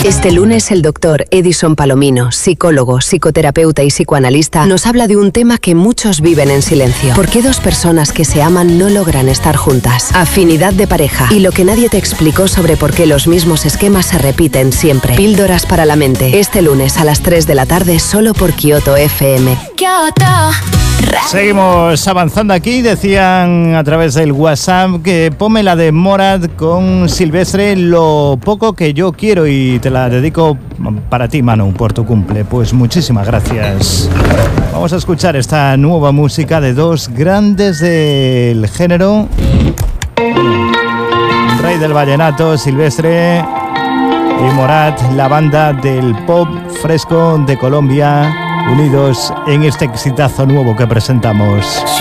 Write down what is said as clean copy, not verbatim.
Este lunes el doctor Edison Palomino, psicólogo, psicoterapeuta y psicoanalista, nos habla de un tema que muchos viven en silencio. ¿Por qué dos personas que se aman no logran estar juntas? Afinidad de pareja y lo que nadie te explicó sobre por qué los mismos esquemas se repiten siempre. Píldoras para la mente. Este lunes a las 3 de la tarde solo por Kyoto FM. Seguimos avanzando aquí. Decían a través del WhatsApp que ponme la de Morat con Silvestre, Lo poco que yo quiero, y te la dedico para ti, Manu, por tu cumple. Pues muchísimas gracias. Vamos a escuchar esta nueva música de dos grandes del género. Rey del vallenato, Silvestre, y Morat, la banda del pop fresco de Colombia, unidos en este exitazo nuevo que presentamos.